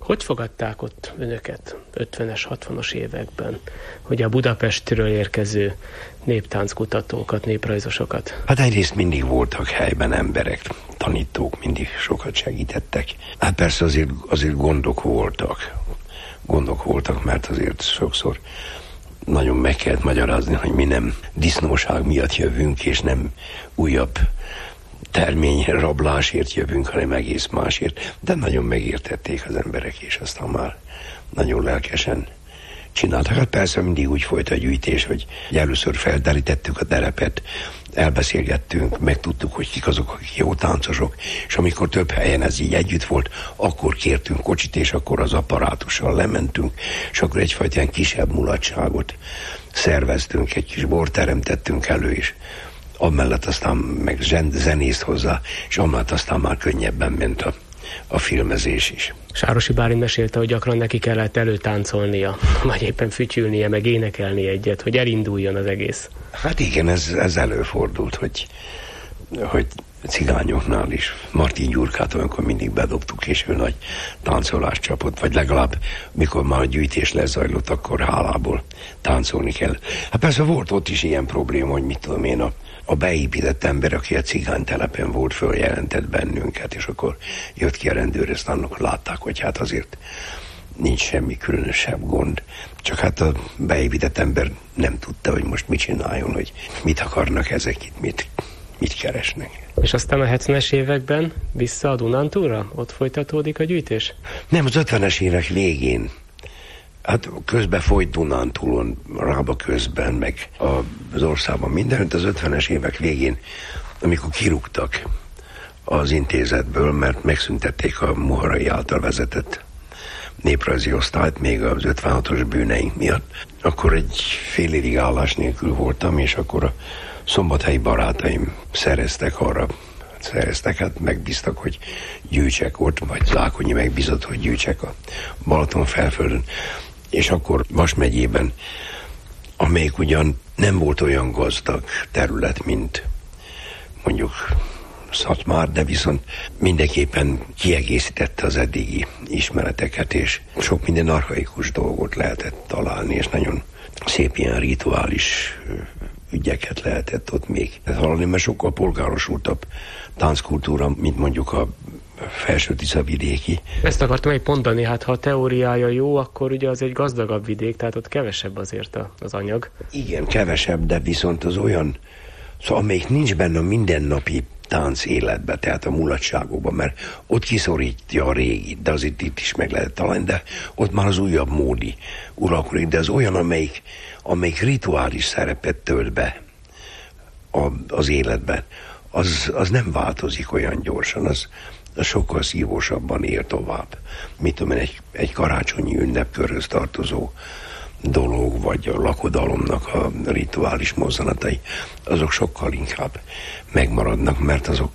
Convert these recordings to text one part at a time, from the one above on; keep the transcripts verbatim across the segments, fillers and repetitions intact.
Hogy fogadták ott önöket ötvenes, hatvanas években, hogy a Budapestről érkező néptánckutatókat, néprajzosokat? Hát egyrészt mindig voltak helyben emberek, tanítók, mindig sokat segítettek. Hát persze azért, azért gondok voltak. Gondok voltak, mert azért sokszor nagyon meg kellett magyarázni, hogy mi nem disznóság miatt jövünk, és nem újabb terményrablásért jövünk, hanem egész másért. De nagyon megértették az emberek, és aztán már nagyon lelkesen csináltak. Hát persze mindig úgy folyt a gyűjtés, hogy először felderítettük a terepet, elbeszélgettünk, megtudtuk, hogy kik azok, akik jó táncosok, és amikor több helyen ez így együtt volt, akkor kértünk kocsit, és akkor az apparátussal lementünk, és akkor egyfajta ilyen kisebb mulatságot szerveztünk, egy kis bort teremtettünk elő, és amellett aztán meg zenészt hozzá, és amellett aztán már könnyebben ment a, a filmezés is. Sárosi Bálint mesélte, hogy gyakran neki kellett előtáncolnia, vagy éppen fütyülnie, meg énekelni egyet, hogy elinduljon az egész. Hát igen, ez, ez előfordult, hogy, hogy cigányoknál is. Martin Gyurkát olyankor mindig bedobtuk, és ő nagy táncolást csapott, vagy legalább mikor már a gyűjtés lezajlott, akkor hálából táncolni kell. Hát persze volt ott is ilyen probléma, hogy mit tudom én, a, a beépített ember, aki a cigánytelepen volt, följelentett bennünket, és akkor jött ki a rendőr, ezt annak látták, hogy hát azért nincs semmi különösebb gond. Csak hát a beépített ember nem tudta, hogy most mit csináljon, hogy mit akarnak ezek itt, mit, mit keresnek. És aztán a hetvenes években vissza a Dunántúlra? Ott folytatódik a gyűjtés? Nem, az ötvenes évek végén. Hát közben folyt Dunántúlon, Rába közben, meg az országban mindenütt az ötvenes évek végén, amikor kirúgtak az intézetből, mert megszüntették a Muharai által vezetett néprajzi osztályt, még az ötvenhatos bűneink miatt. Akkor egy fél évig állás nélkül voltam, és akkor a szombathelyi barátaim szereztek arra, szereztek, hát megbíztak, hogy gyűjtsek ott, vagy Zákonyi megbízott, hogy gyűjtsek a Balaton felföldön. És akkor Vas megyében, amelyik ugyan nem volt olyan gazdag terület, mint mondjuk Szatmár, de viszont mindenképpen kiegészítette az eddigi ismereteket, és sok minden archaikus dolgot lehetett találni, és nagyon szép ilyen rituális ügyeket lehetett ott még hallani, mert sokkal polgárosultabb tánckultúra, mint mondjuk a felső Tisza-vidéki. Ezt akartam egy mondani, hát ha a teóriája jó, akkor ugye az egy gazdagabb vidék, tehát ott kevesebb azért az anyag. Igen, kevesebb, de viszont az olyan, szóval amelyik nincs benne a mindennapi tánc életbe, tehát a mulatságokban, mert ott kiszorítja a régit, de azért itt is meg lehet találni, de ott már az újabb módi uralkodik, de az olyan, amelyik, amelyik rituális szerepet tölt be a, az életben, az, az nem változik olyan gyorsan, az, az sokkal szívósabban él tovább. Mit tudom én, egy, egy karácsonyi ünnepkörhöz tartozó dolog, vagy a lakodalomnak a rituális mozzanatai, azok sokkal inkább megmaradnak, mert azok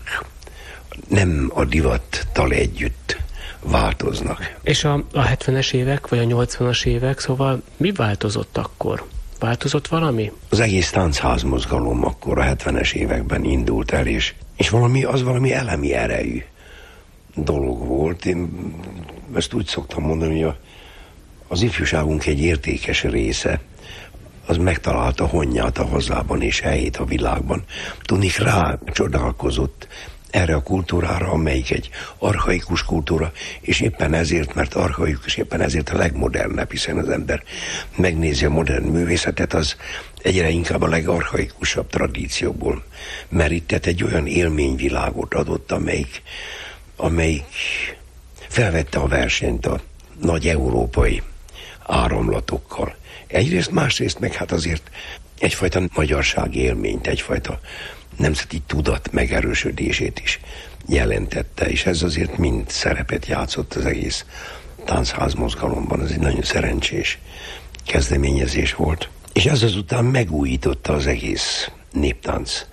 nem a divattal együtt változnak. És a, a hetvenes évek, vagy a nyolcvanas évek, szóval mi változott akkor? Változott valami? Az egész táncházmozgalom akkor a hetvenes években indult el, és, és valami, az valami elemi erejű dolog volt. Én ezt úgy szoktam mondani, hogy a az ifjúságunk egy értékes része, az megtalálta honnyát a hazában és helyét a világban. Tudnik, rá csodálkozott erre a kultúrára, amelyik egy archaikus kultúra, és éppen ezért, mert archaikus, éppen ezért a legmodernebb, hiszen az ember megnézi a modern művészetet, az egyre inkább a legarchaikusabb tradícióból merített, egy olyan élményvilágot adott, amelyik, amelyik felvette a versenyt a nagy európai áramlatokkal. Egyrészt, másrészt meg hát azért egyfajta magyarság élményt, egyfajta nemzeti tudat megerősödését is jelentette, és ez azért mind szerepet játszott az egész táncházmozgalomban. Ez egy nagyon szerencsés kezdeményezés volt. És ez azután megújította az egész néptáncról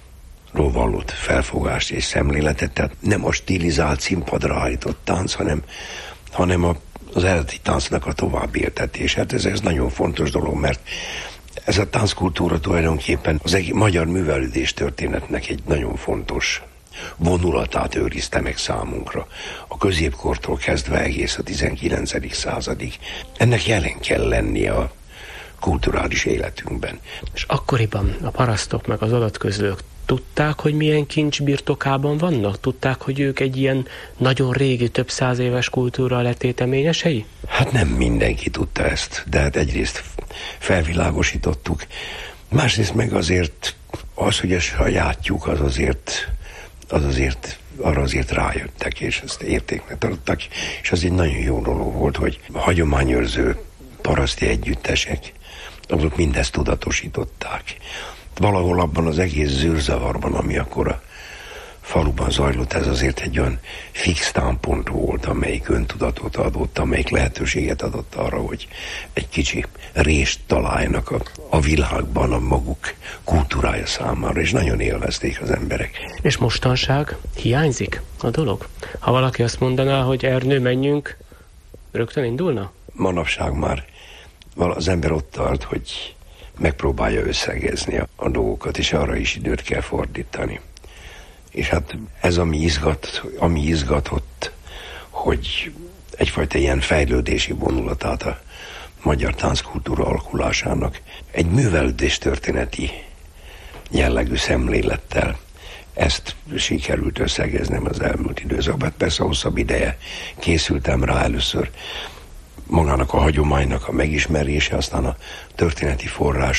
vallott felfogást és szemléletet, tehát nem a stilizált színpadra állított tánc, hanem, hanem a az eredeti táncnak a továbbéltetés. Hát ez, ez nagyon fontos dolog, mert ez a tánckultúra tulajdonképpen az egész magyar művelődés történetnek egy nagyon fontos vonulatát őrizte meg számunkra. A középkortól kezdve egész a tizenkilencedik századig. Ennek jelen kell lennie a kulturális életünkben. És akkoriban a parasztok meg az adatközlők tudták, hogy milyen kincs birtokában vannak? Tudták, hogy ők egy ilyen nagyon régi, több száz éves kultúra letéteményesei? Hát nem mindenki tudta ezt, de hát egyrészt felvilágosítottuk, másrészt meg azért az, hogy a sajátjuk, az azért, az azért arra azért rájöttek, és ezt értéknek tartottak, és az egy nagyon jó dolog volt, hogy a hagyományőrző paraszti együttesek, azok mindezt tudatosították. Valahol abban az egész zűrzavarban, ami akkor a faluban zajlott, ez azért egy olyan fix támpont volt, amelyik öntudatot adott, amelyik lehetőséget adott arra, hogy egy kicsi rést találjanak a, a világban a maguk kultúrája számára, és nagyon élvezték az emberek. És mostanság hiányzik a dolog? Ha valaki azt mondaná, hogy Ernő, menjünk, rögtön indulna? Manapság már az ember ott tart, hogy megpróbálja összegezni a, a dolgokat, és arra is időt kell fordítani. És hát ez, ami izgat, ami izgatott, hogy egyfajta ilyen fejlődési vonulatát a magyar tánckultúra alakulásának egy művelődés történeti jellegű szemlélettel ezt sikerült összegeznem az elmúlt időszakban. Persze hosszabb ideje készültem rá, először magának a hagyománynak a megismerése, aztán a történeti forrás